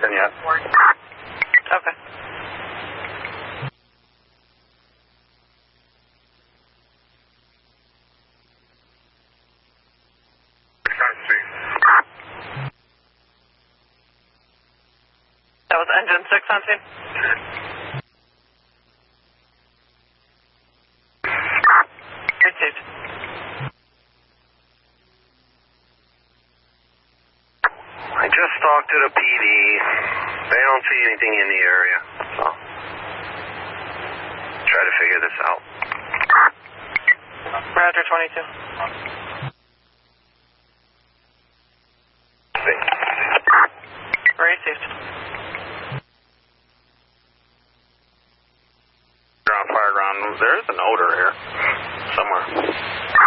anything yet. Okay. That was engine 6 on scene. Received. I just talked to the PD. They don't see anything in the area, so try to figure this out. Roger, 22. Received. Ground fire ground. There's an odor here.